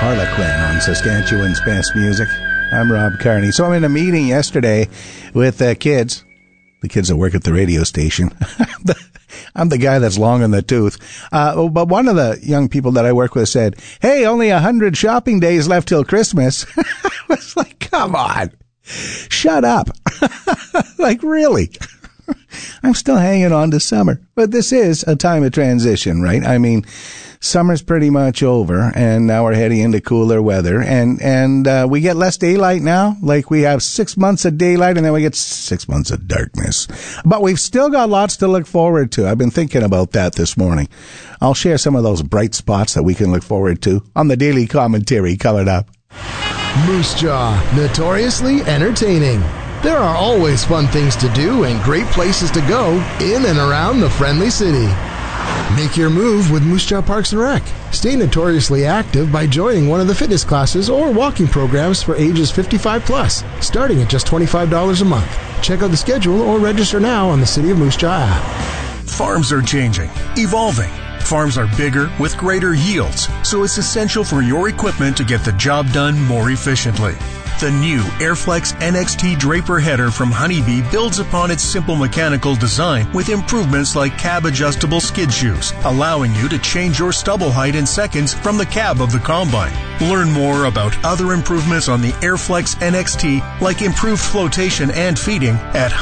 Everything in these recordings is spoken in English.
Harlequin on Saskatchewan's Best Music. I'm Rob Carney. So I'm in a meeting yesterday with the kids that work at the radio station. I'm the guy that's long in the tooth. But one of the young people that I work with said, hey, only 100 shopping days left till Christmas. I was like, come on, shut up. Like, really? I'm still hanging on to summer. But this is a time of transition, right? I mean, summer's pretty much over, and now we're heading into cooler weather, and we get less daylight now. Like, we have 6 months of daylight, and then we get 6 months of darkness. But we've still got lots to look forward to. I've been thinking about that this morning. I'll share some of those bright spots that we can look forward to on the Daily Commentary coming up. Moose Jaw, notoriously entertaining. There are always fun things to do and great places to go in and around the friendly city. Make your move with Moose Jaw Parks and Rec. Stay notoriously active by joining one of the fitness classes or walking programs for ages 55 plus, starting at just $25 a month. Check out the schedule or register now on the City of Moose Jaw app. Farms are changing, evolving. Farms are bigger with greater yields, so it's essential for your equipment to get the job done more efficiently. The new Airflex NXT Draper header from Honeybee builds upon its simple mechanical design with improvements like cab-adjustable skid shoes, allowing you to change your stubble height in seconds from the cab of the combine. Learn more about other improvements on the Airflex NXT, like improved flotation and feeding, at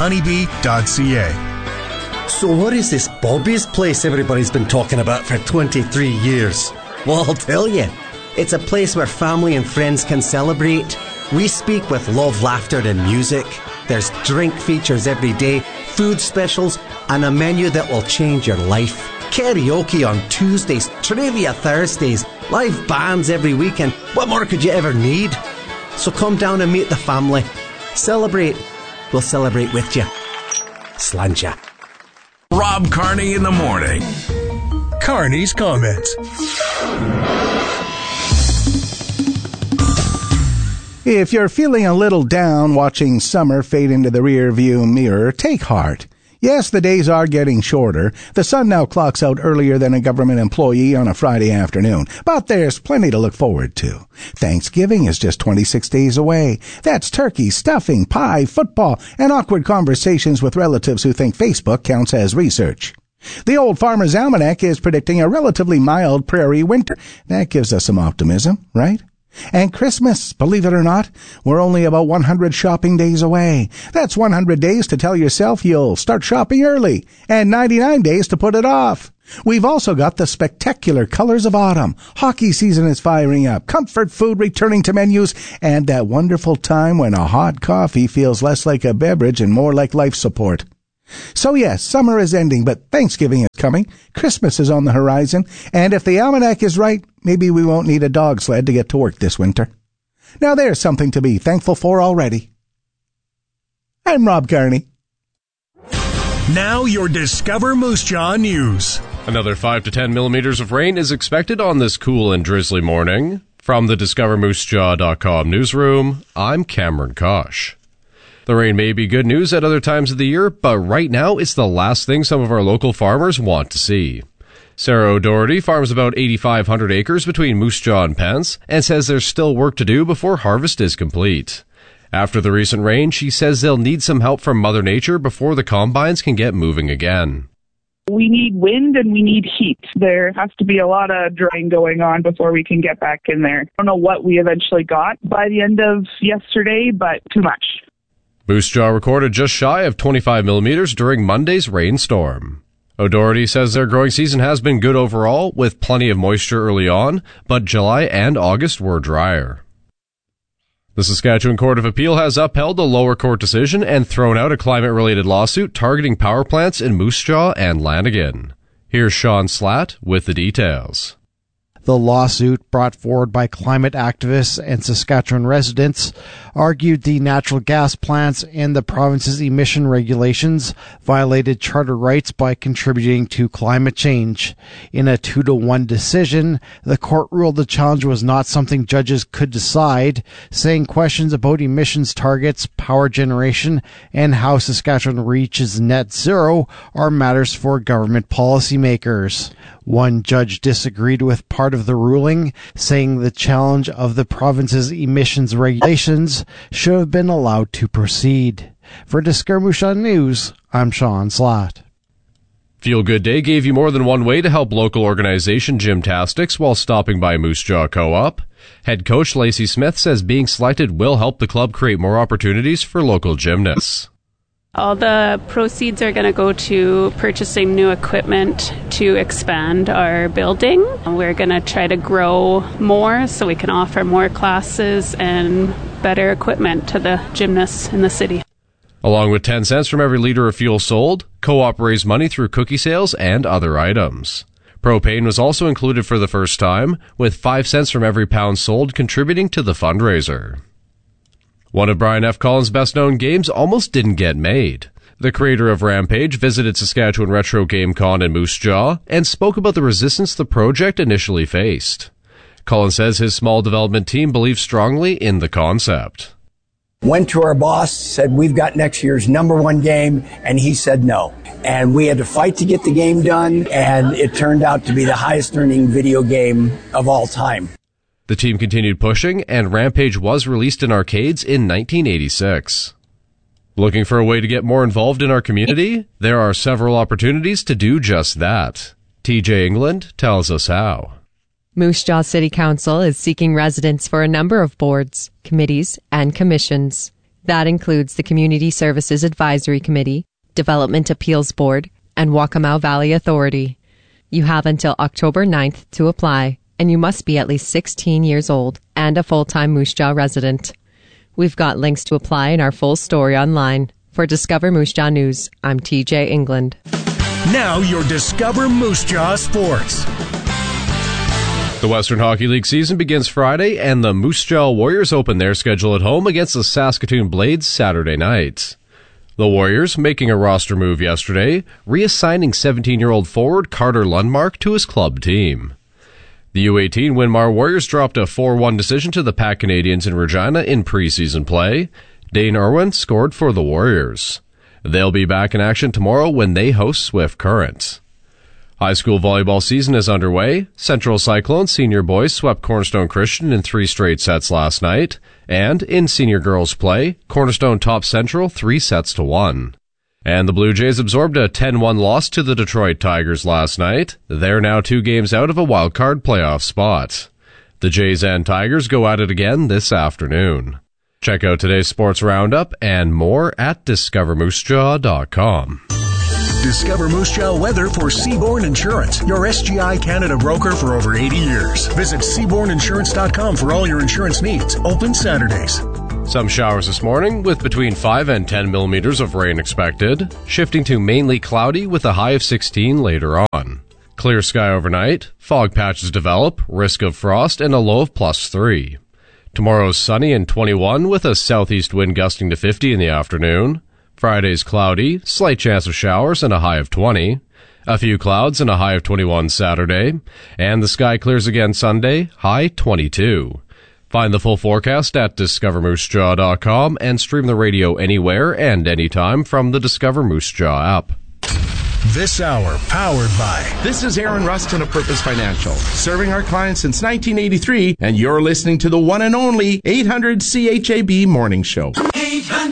honeybee.ca. So what is this Bobby's place everybody's been talking about for 23 years? Well, I'll tell you. It's a place where family and friends can celebrate. We speak with love, laughter and music. There's drink features every day, food specials, and a menu that will change your life. Karaoke on Tuesdays, trivia Thursdays, live bands every weekend. What more could you ever need? So come down and meet the family. Celebrate. We'll celebrate with you. Slàinte. Rob Carney in the morning. Carney's Comments. If you're feeling a little down watching summer fade into the rear view mirror, take heart. Yes, the days are getting shorter. The sun now clocks out earlier than a government employee on a Friday afternoon. But there's plenty to look forward to. Thanksgiving is just 26 days away. That's turkey, stuffing, pie, football, and awkward conversations with relatives who think Facebook counts as research. The Old Farmer's Almanac is predicting a relatively mild prairie winter. That gives us some optimism, right? And Christmas, believe it or not, we're only about 100 shopping days away. That's 100 days to tell yourself you'll start shopping early, and 99 days to put it off. We've also got the spectacular colors of autumn. Hockey season is firing up, comfort food returning to menus, and that wonderful time when a hot coffee feels less like a beverage and more like life support. So yes, summer is ending, but Thanksgiving is coming, Christmas is on the horizon, and if the almanac is right, maybe we won't need a dog sled to get to work this winter. Now there's something to be thankful for already. I'm Rob Carney. Now your Discover Moose Jaw news. Another 5 to 10 millimeters of rain is expected on this cool and drizzly morning. From the DiscoverMooseJaw.com newsroom, I'm Cameron Kosh. The rain may be good news at other times of the year, but right now it's the last thing some of our local farmers want to see. Sarah O'Doherty farms about 8,500 acres between Moose Jaw and Pence and says there's still work to do before harvest is complete. After the recent rain, she says they'll need some help from Mother Nature before the combines can get moving again. We need wind and we need heat. There has to be a lot of drying going on before we can get back in there. I don't know what we eventually got by the end of yesterday, but too much. Moose Jaw recorded just shy of 25 millimeters during Monday's rainstorm. O'Doherty says their growing season has been good overall, with plenty of moisture early on, but July and August were drier. The Saskatchewan Court of Appeal has upheld the lower court decision and thrown out a climate-related lawsuit targeting power plants in Moose Jaw and Lanigan. Here's Sean Slatt with the details. The lawsuit, brought forward by climate activists and Saskatchewan residents, argued the natural gas plants and the province's emission regulations violated charter rights by contributing to climate change. In a 2-1 decision, the court ruled the challenge was not something judges could decide, saying questions about emissions targets, power generation, and how Saskatchewan reaches net zero are matters for government policymakers. One judge disagreed with part of the ruling, saying the challenge of the province's emissions regulations should have been allowed to proceed. For Discover Moose Jaw News, I'm Sean Slatt. Feel Good Day gave you more than one way to help local organization Gymtastics while stopping by Moose Jaw Co-op. Head coach Lacey Smith says being selected will help the club create more opportunities for local gymnasts. All the proceeds are going to go to purchasing new equipment to expand our building. We're going to try to grow more so we can offer more classes and better equipment to the gymnasts in the city. Along with 10 cents from every liter of fuel sold, Co-op raised money through cookie sales and other items. Propane was also included for the first time, with 5 cents from every pound sold contributing to the fundraiser. One of Brian F. Collins' best-known games almost didn't get made. The creator of Rampage visited Saskatchewan Retro Game Con in Moose Jaw and spoke about the resistance the project initially faced. Collins says his small development team believes strongly in the concept. Went to our boss, said, we've got next year's #1 game, and he said no. And we had to fight to get the game done, and it turned out to be the highest earning video game of all time. The team continued pushing, and Rampage was released in arcades in 1986. Looking for a way to get more involved in our community? There are several opportunities to do just that. TJ England tells us how. Moose Jaw City Council is seeking residents for a number of boards, committees, and commissions. That includes the Community Services Advisory Committee, Development Appeals Board, and Waccamaw Valley Authority. You have until October 9th to apply, and you must be at least 16 years old and a full-time Moose Jaw resident. We've got links to apply in our full story online. For Discover Moose Jaw News, I'm TJ England. Now your Discover Moose Jaw Sports. The Western Hockey League season begins Friday, and the Moose Jaw Warriors open their schedule at home against the Saskatoon Blades Saturday night. The Warriors making a roster move yesterday, reassigning 17-year-old forward Carter Lundmark to his club team. The U18 Winmar Warriors dropped a 4-1 decision to the Pac Canadians in Regina in preseason play. Dane Irwin scored for the Warriors. They'll be back in action tomorrow when they host Swift Current. High school volleyball season is underway. Central Cyclones senior boys swept Cornerstone Christian in 3 straight sets last night. And in senior girls play, Cornerstone topped Central 3-1. And the Blue Jays absorbed a 10-1 loss to the Detroit Tigers last night. They're now 2 games out of a wildcard playoff spot. The Jays and Tigers go at it again this afternoon. Check out today's sports roundup and more at discovermoosejaw.com. Discover Moose Jaw weather for Seabourn Insurance, your SGI Canada broker for over 80 years. Visit SeabournInsurance.com for all your insurance needs. Open Saturdays. Some showers this morning with between 5 and 10 millimeters of rain expected, shifting to mainly cloudy with a high of 16 later on. Clear sky overnight, fog patches develop, risk of frost, and a low of +3. Tomorrow's sunny and 21 with a southeast wind gusting to 50 in the afternoon. Friday's cloudy, slight chance of showers and a high of 20. A few clouds and a high of 21 Saturday. And the sky clears again Sunday, high 22. Find the full forecast at discovermoosejaw.com and stream the radio anywhere and anytime from the Discover Moose Jaw app. This hour powered by... This is Aaron Rustin of Purpose Financial, serving our clients since 1983, and you're listening to the one and only 800 CHAB Morning Show.